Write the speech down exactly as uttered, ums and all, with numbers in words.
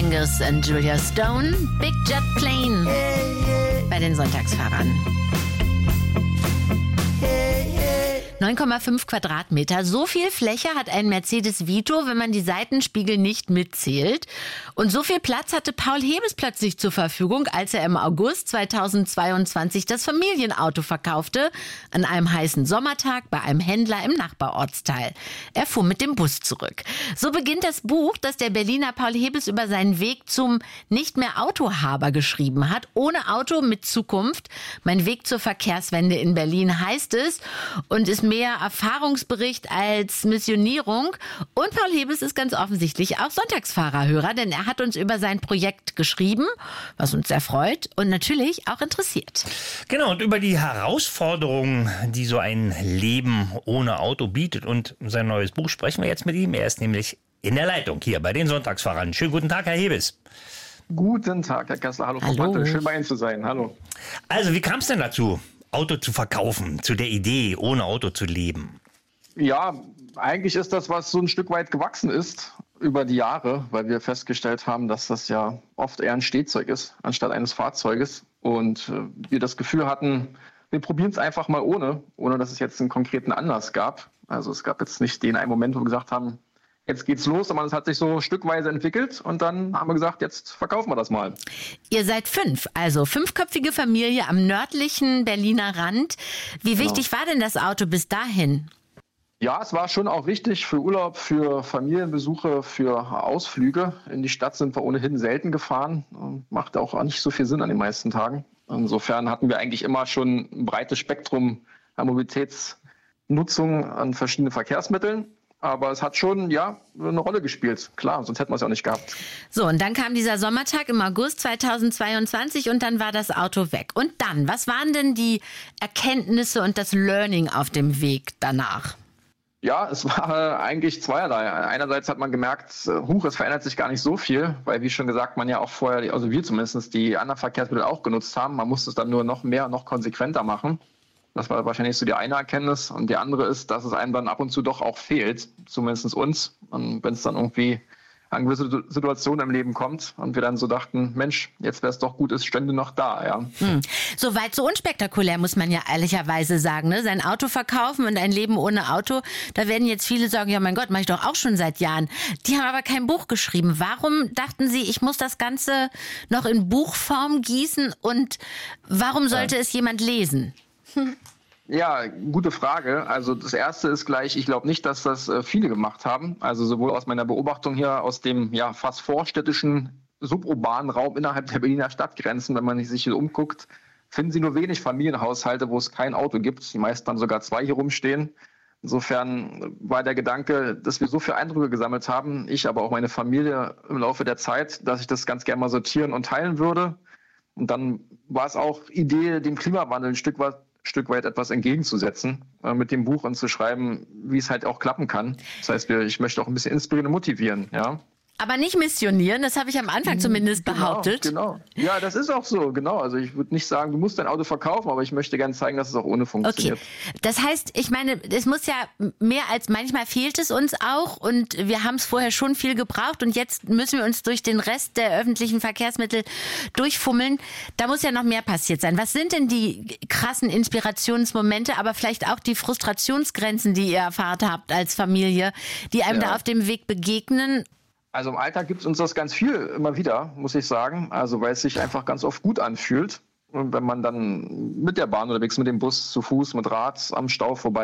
Angus und Julia Stone, Big Jet Plane bei den Sonntagsfahrern. neun Komma fünf Quadratmeter. So viel Fläche hat ein Mercedes Vito, wenn man die Seitenspiegel nicht mitzählt. Und so viel Platz hatte Paul Hebes plötzlich zur Verfügung, als er im August zweitausendzweiundzwanzig das Familienauto verkaufte, an einem heißen Sommertag bei einem Händler im Nachbarortsteil. Er fuhr mit dem Bus zurück. So beginnt das Buch, das der Berliner Paul Hebes über seinen Weg zum Nicht-mehr-Autohaber geschrieben hat. Ohne Auto mit Zukunft. Mein Weg zur Verkehrswende in Berlin heißt es und ist mehr Erfahrungsbericht als Missionierung. Und Paul Hebes ist ganz offensichtlich auch Sonntagsfahrerhörer, denn er hat uns über sein Projekt geschrieben, was uns sehr freut und natürlich auch interessiert. Genau, und über die Herausforderungen, die so ein Leben ohne Auto bietet und sein neues Buch sprechen wir jetzt mit ihm. Er ist nämlich in der Leitung hier bei den Sonntagsfahrern. Schönen guten Tag, Herr Hebes. Guten Tag, Herr Kessler. Hallo, Frau Hallo. Mantel. Schön bei Ihnen zu sein. Hallo. Also, wie kam es denn dazu, Auto zu verkaufen, zu der Idee, ohne Auto zu leben? Ja, eigentlich ist das, was so ein Stück weit gewachsen ist über die Jahre, weil wir festgestellt haben, dass das ja oft eher ein Stehzeug ist, anstatt eines Fahrzeuges. Und äh, wir das Gefühl hatten, wir probieren es einfach mal ohne, ohne dass es jetzt einen konkreten Anlass gab. Also es gab jetzt nicht den einen Moment, wo wir gesagt haben, jetzt geht's los, aber es hat sich so stückweise entwickelt und dann haben wir gesagt, jetzt verkaufen wir das mal. Ihr seid fünf, also fünfköpfige Familie am nördlichen Berliner Rand. Wie wichtig war denn das Auto bis dahin? Ja, es war schon auch wichtig für Urlaub, für Familienbesuche, für Ausflüge. In die Stadt sind wir ohnehin selten gefahren. Macht auch nicht so viel Sinn an den meisten Tagen. Insofern hatten wir eigentlich immer schon ein breites Spektrum an Mobilitätsnutzung an verschiedenen Verkehrsmitteln. Aber es hat schon, ja, eine Rolle gespielt. Klar, sonst hätten wir es ja auch nicht gehabt. So, und dann kam dieser Sommertag im August zweitausendzweiundzwanzig und dann war das Auto weg. Und dann, was waren denn die Erkenntnisse und das Learning auf dem Weg danach? Ja, es war eigentlich zweierlei. Einerseits hat man gemerkt, huch, es verändert sich gar nicht so viel, weil, wie schon gesagt, man ja auch vorher, also wir zumindest, die anderen Verkehrsmittel auch genutzt haben. Man musste es dann nur noch mehr, noch konsequenter machen. Das war wahrscheinlich so die eine Erkenntnis. Und die andere ist, dass es einem dann ab und zu doch auch fehlt, zumindest uns. Und wenn es dann irgendwie an gewisse Situationen im Leben kommt und wir dann so dachten, Mensch, jetzt wäre es doch gut, es stände noch da. Ja. Hm. So weit, so unspektakulär, muss man ja ehrlicherweise sagen. Ne? Sein Auto verkaufen und ein Leben ohne Auto, da werden jetzt viele sagen, ja mein Gott, mache ich doch auch schon seit Jahren. Die haben aber kein Buch geschrieben. Warum dachten Sie, ich muss das Ganze noch in Buchform gießen und warum sollte ja. es jemand lesen? Hm. Ja, gute Frage. Also das Erste ist gleich, ich glaube nicht, dass das äh, viele gemacht haben. Also sowohl aus meiner Beobachtung hier aus dem ja fast vorstädtischen, suburbanen Raum innerhalb der Berliner Stadtgrenzen, wenn man sich hier umguckt, finden Sie nur wenig Familienhaushalte, wo es kein Auto gibt. Die meisten haben sogar zwei hier rumstehen. Insofern war der Gedanke, dass wir so viele Eindrücke gesammelt haben, ich, aber auch meine Familie im Laufe der Zeit, dass ich das ganz gerne mal sortieren und teilen würde. Und dann war es auch Idee, dem Klimawandel ein Stück weit Stück weit etwas entgegenzusetzen äh, mit dem Buch und zu schreiben, wie es halt auch klappen kann. Das heißt, wir, ich möchte auch ein bisschen inspirieren und motivieren, ja. Aber nicht missionieren, das habe ich am Anfang zumindest genau, behauptet. Genau, ja, das ist auch so, genau. Also ich würde nicht sagen, du musst dein Auto verkaufen, aber ich möchte gerne zeigen, dass es auch ohne funktioniert. Okay, das heißt, ich meine, es muss ja mehr als, manchmal fehlt es uns auch und wir haben es vorher schon viel gebraucht und jetzt müssen wir uns durch den Rest der öffentlichen Verkehrsmittel durchfummeln. Da muss ja noch mehr passiert sein. Was sind denn die krassen Inspirationsmomente, aber vielleicht auch die Frustrationsgrenzen, die ihr erfahrt habt als Familie, die einem ja. da auf dem Weg begegnen? Also im Alltag gibt es uns das ganz viel immer wieder, muss ich sagen. Also weil es sich einfach ganz oft gut anfühlt. Und wenn man dann mit der Bahn unterwegs, mit dem Bus, zu Fuß, mit Rad am Stau vorbei